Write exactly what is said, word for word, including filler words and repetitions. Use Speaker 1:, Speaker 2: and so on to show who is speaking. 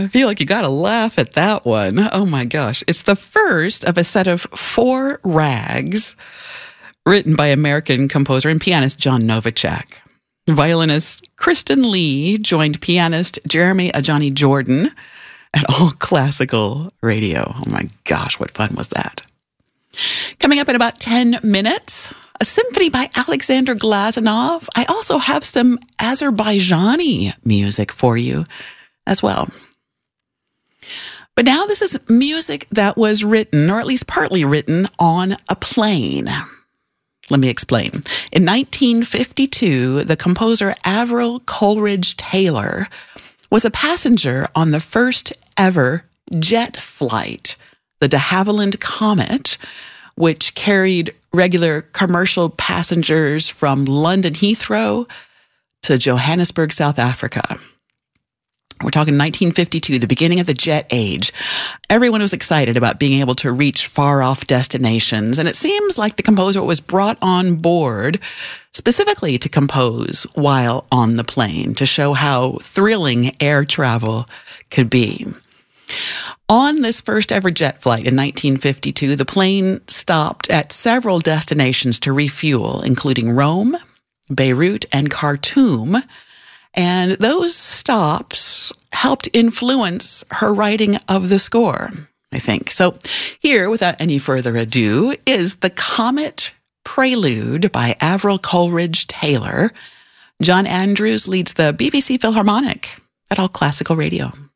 Speaker 1: I feel like you got to laugh at that one. Oh my gosh. It's the first of a set of four rags written by American composer and pianist John Novacek. Violinist Kristen Lee joined pianist Jeremy Ajani Jordan at All Classical Radio. Oh my gosh, what fun was that? Coming up in about ten minutes, a symphony by Alexander Glazunov. I also have some Azerbaijani music for you as well. But now this is music that was written, or at least partly written, on a plane. Let me explain. In nineteen fifty-two, the composer Avril Coleridge Taylor was a passenger on the first ever jet flight, the de Havilland Comet, which carried regular commercial passengers from London Heathrow to Johannesburg, South Africa. We're talking nineteen fifty-two, the beginning of the jet age. Everyone was excited about being able to reach far-off destinations, and it seems like the composer was brought on board specifically to compose while on the plane, to show how thrilling air travel could be. On this first ever jet flight in nineteen fifty-two, the plane stopped at several destinations to refuel, including Rome, Beirut, and Khartoum. And those stops helped influence her writing of the score, I think. So here, without any further ado, is the Comet Prelude by Avril Coleridge Taylor. John Andrews leads the B B C Philharmonic at All Classical Radio.